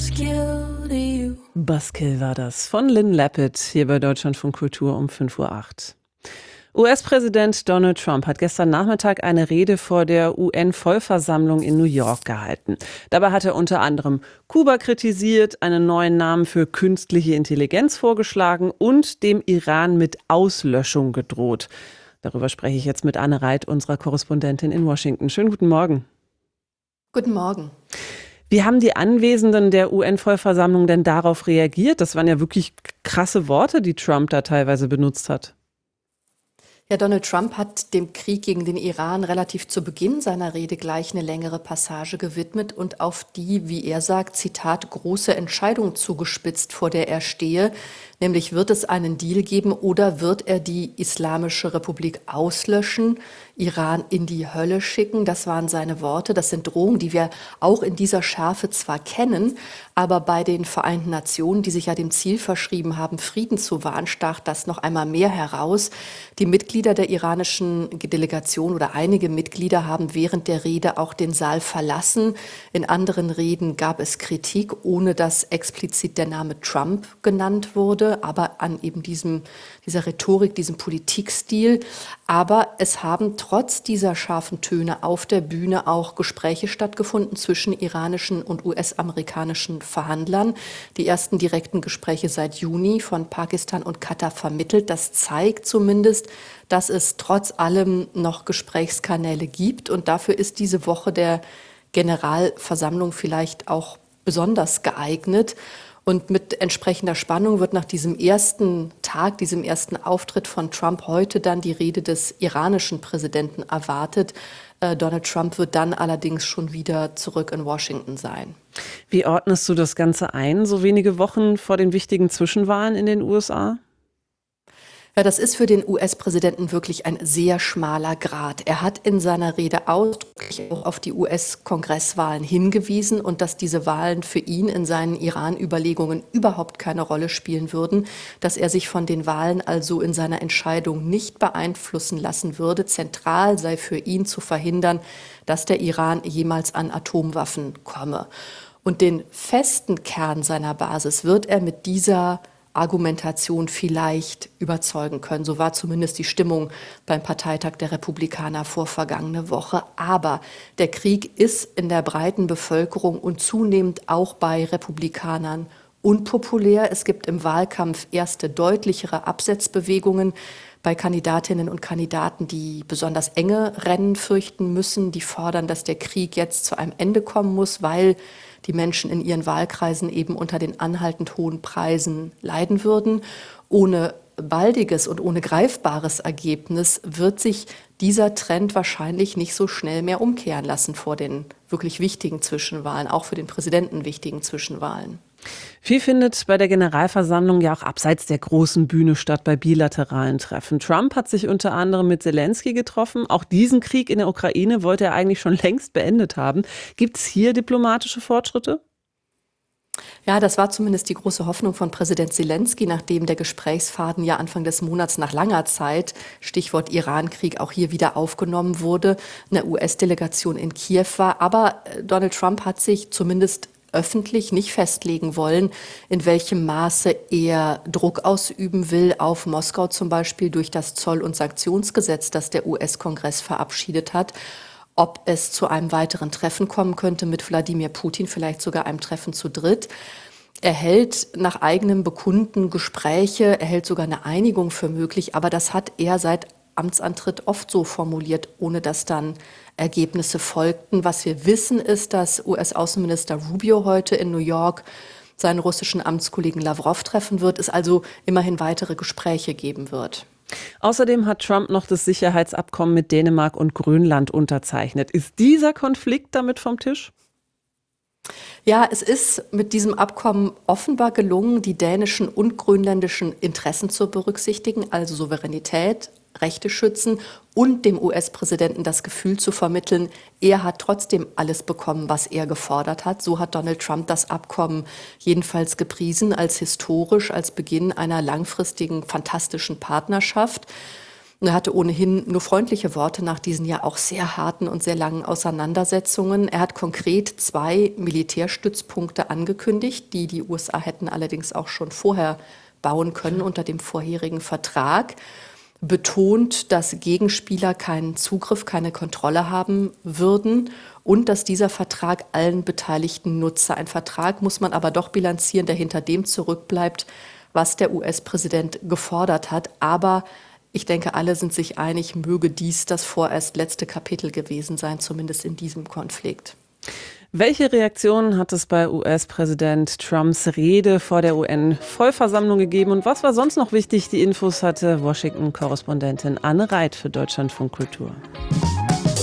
Buzzkill to you. Buzzkill war das von Lynn Lapid hier bei Deutschlandfunk Kultur um 5:08 Uhr. US-Präsident Donald Trump hat gestern Nachmittag eine Rede vor der UN-Vollversammlung in New York gehalten. Dabei hat er unter anderem Kuba kritisiert, einen neuen Namen für künstliche Intelligenz vorgeschlagen und dem Iran mit Auslöschung gedroht. Darüber spreche ich jetzt mit Anne Reit, unserer Korrespondentin in Washington. Schönen guten Morgen. Guten Morgen. Wie haben die Anwesenden der UN-Vollversammlung denn darauf reagiert? Das waren ja wirklich krasse Worte, die Trump da teilweise benutzt hat. Ja, Donald Trump hat dem Krieg gegen den Iran relativ zu Beginn seiner Rede gleich eine längere Passage gewidmet und auf die, wie er sagt, Zitat, große Entscheidung zugespitzt, vor der er stehe. Nämlich, wird es einen Deal geben oder wird er die Islamische Republik auslöschen, Iran in die Hölle schicken? Das waren seine Worte. Das sind Drohungen, die wir auch in dieser Schärfe zwar kennen, aber bei den Vereinten Nationen, die sich ja dem Ziel verschrieben haben, Frieden zu wahren, stach das noch einmal mehr heraus. Die Mitglieder der iranischen Delegation oder einige Mitglieder haben während der Rede auch den Saal verlassen. In anderen Reden gab es Kritik, ohne dass explizit der Name Trump genannt wurde, aber an eben dieser Rhetorik, diesem Politikstil. Aber es haben trotz dieser scharfen Töne auf der Bühne auch Gespräche stattgefunden zwischen iranischen und US-amerikanischen Verhandlern. Die ersten direkten Gespräche seit Juni von Pakistan und Katar vermittelt. Das zeigt zumindest, dass es trotz allem noch Gesprächskanäle gibt. Und dafür ist diese Woche der Generalversammlung vielleicht auch besonders geeignet. Und mit entsprechender Spannung wird nach diesem ersten Tag, diesem ersten Auftritt von Trump heute dann die Rede des iranischen Präsidenten erwartet. Donald Trump wird dann allerdings schon wieder zurück in Washington sein. Wie ordnest du das Ganze ein, so wenige Wochen vor den wichtigen Zwischenwahlen in den USA? Ja, das ist für den US-Präsidenten wirklich ein sehr schmaler Grat. Er hat in seiner Rede ausdrücklich auch auf die US-Kongresswahlen hingewiesen und dass diese Wahlen für ihn in seinen Iran-Überlegungen überhaupt keine Rolle spielen würden, dass er sich von den Wahlen also in seiner Entscheidung nicht beeinflussen lassen würde. Zentral sei für ihn zu verhindern, dass der Iran jemals an Atomwaffen komme. Und den festen Kern seiner Basis wird er mit dieser Argumentation vielleicht überzeugen können. So war zumindest die Stimmung beim Parteitag der Republikaner vor vergangene Woche. Aber der Krieg ist in der breiten Bevölkerung und zunehmend auch bei Republikanern unpopulär. Es gibt im Wahlkampf erste deutlichere Absetzbewegungen bei Kandidatinnen und Kandidaten, die besonders enge Rennen fürchten müssen, die fordern, dass der Krieg jetzt zu einem Ende kommen muss, weil die Menschen in ihren Wahlkreisen eben unter den anhaltend hohen Preisen leiden würden. Ohne baldiges und ohne greifbares Ergebnis wird sich dieser Trend wahrscheinlich nicht so schnell mehr umkehren lassen vor den wirklich wichtigen Zwischenwahlen, auch für den Präsidenten wichtigen Zwischenwahlen. Viel findet bei der Generalversammlung ja auch abseits der großen Bühne statt, bei bilateralen Treffen. Trump hat sich unter anderem mit Zelensky getroffen. Auch diesen Krieg in der Ukraine wollte er eigentlich schon längst beendet haben. Gibt es hier diplomatische Fortschritte? Ja, das war zumindest die große Hoffnung von Präsident Zelensky, nachdem der Gesprächsfaden ja Anfang des Monats nach langer Zeit, Stichwort Irankrieg, auch hier wieder aufgenommen wurde, eine US-Delegation in Kiew war. Aber Donald Trump hat sich zumindest öffentlich nicht festlegen wollen, in welchem Maße er Druck ausüben will auf Moskau, zum Beispiel durch das Zoll- und Sanktionsgesetz, das der US-Kongress verabschiedet hat. Ob es zu einem weiteren Treffen kommen könnte mit Wladimir Putin, vielleicht sogar einem Treffen zu dritt. Er hält nach eigenem Bekunden Gespräche, er hält sogar eine Einigung für möglich, aber das hat er seit Amtsantritt oft so formuliert, ohne dass dann Ergebnisse folgten. Was wir wissen, ist, dass US-Außenminister Rubio heute in New York seinen russischen Amtskollegen Lavrov treffen wird, es also immerhin weitere Gespräche geben wird. Außerdem hat Trump noch das Sicherheitsabkommen mit Dänemark und Grönland unterzeichnet. Ist dieser Konflikt damit vom Tisch? Ja, es ist mit diesem Abkommen offenbar gelungen, die dänischen und grönländischen Interessen zu berücksichtigen, also Souveränität, Rechte schützen und dem US-Präsidenten das Gefühl zu vermitteln, er hat trotzdem alles bekommen, was er gefordert hat. So hat Donald Trump das Abkommen jedenfalls gepriesen als historisch, als Beginn einer langfristigen, fantastischen Partnerschaft. Und er hatte ohnehin nur freundliche Worte nach diesen ja auch sehr harten und sehr langen Auseinandersetzungen. Er hat konkret 2 Militärstützpunkte angekündigt, die die USA hätten allerdings auch schon vorher bauen können unter dem vorherigen Vertrag. Betont, dass Gegenspieler keinen Zugriff, keine Kontrolle haben würden und dass dieser Vertrag allen Beteiligten nutze. Ein Vertrag muss man aber doch bilanzieren, der hinter dem zurückbleibt, was der US-Präsident gefordert hat. Aber ich denke, alle sind sich einig, möge dies das vorerst letzte Kapitel gewesen sein, zumindest in diesem Konflikt. Welche Reaktionen hat es bei US-Präsident Trumps Rede vor der UN-Vollversammlung gegeben und was war sonst noch wichtig? Die Infos hatte Washington-Korrespondentin Anne Reit für Deutschlandfunk Kultur.